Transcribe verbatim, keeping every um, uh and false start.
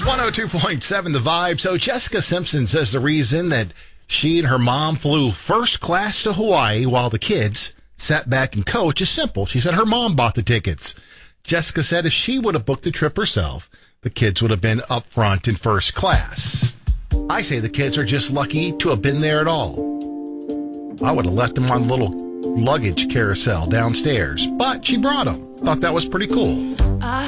one oh two point seven The Vibe. So Jessica Simpson says the reason that she and her mom flew first class to Hawaii while the kids sat back and coach is simple. She said her mom bought the tickets. Jessica said if she would have booked the trip herself, the kids would have been up front in first class. I say the kids are just lucky to have been there at all. I would have left them on the little luggage carousel downstairs, but she brought them. Thought that was pretty cool.